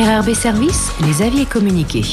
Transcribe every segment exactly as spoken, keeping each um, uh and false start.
R R B Service, les avis et communiqués.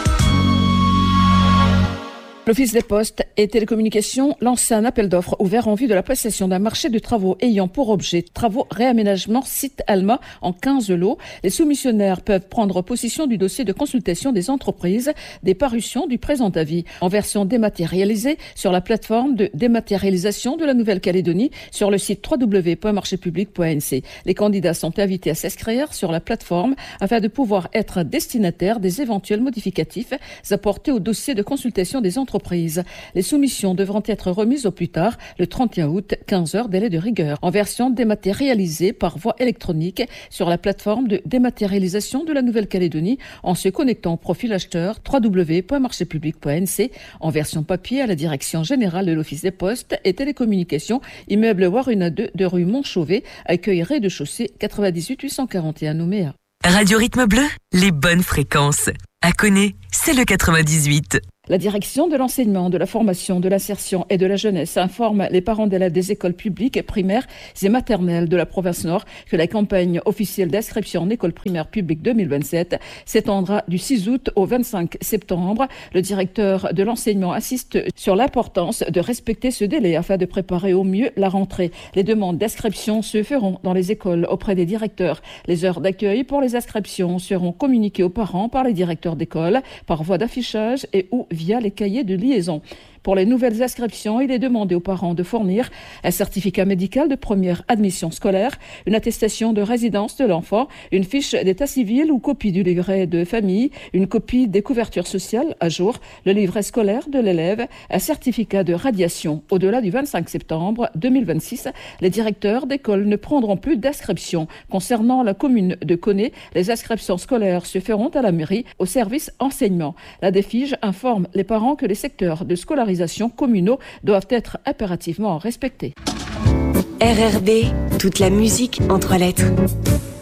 L'Office des postes et télécommunications lance un appel d'offres ouvert en vue de la prestation d'un marché de travaux ayant pour objet travaux réaménagement site Alma en quinze lots. Les soumissionnaires peuvent prendre possession du dossier de consultation des entreprises des parutions du présent avis en version dématérialisée sur la plateforme de dématérialisation de la Nouvelle-Calédonie sur le site w w w point marché public point n c. Les candidats sont invités à s'inscrire sur la plateforme afin de pouvoir être destinataires des éventuels modificatifs apportés au dossier de consultation des entreprises. Les soumissions devront être remises au plus tard le trente et un août, quinze heures, délai de rigueur, en version dématérialisée par voie électronique sur la plateforme de dématérialisation de la Nouvelle-Calédonie en se connectant au profil acheteur w w w point marché public point n c, en version papier à la direction générale de l'Office des postes et télécommunications, immeuble Waruna deux de rue Montchauvet, accueil rez-de-chaussée quatre-vingt-dix-huit huit cent quarante et un Nouméa. Radio Rythme Bleu, les bonnes fréquences. À Connaît, c'est le quatre-vingt-dix-huit. La direction de l'enseignement, de la formation, de l'insertion et de la jeunesse informe les parents d'élèves des écoles publiques, primaires et maternelles de la province Nord que la campagne officielle d'inscription en école primaire publique deux mille vingt-sept s'étendra du six août au vingt-cinq septembre. Le directeur de l'enseignement insiste sur l'importance de respecter ce délai afin de préparer au mieux la rentrée. Les demandes d'inscription se feront dans les écoles auprès des directeurs. Les heures d'accueil pour les inscriptions seront communiquées aux parents par les directeurs d'école par voie d'affichage et ou via les cahiers de liaison. Pour les nouvelles inscriptions, il est demandé aux parents de fournir un certificat médical de première admission scolaire, une attestation de résidence de l'enfant, une fiche d'état civil ou copie du livret de famille, une copie des couvertures sociales à jour, le livret scolaire de l'élève, un certificat de radiation. Au-delà du vingt-cinq septembre deux mille vingt-six, les directeurs d'école ne prendront plus d'inscription. Concernant la commune de Connaît, les inscriptions scolaires se feront à la mairie au service enseignement. La DEFIGE informe les parents que les secteurs de scolarisation communaux doivent être impérativement respectés. R R B, toute la musique en trois lettres.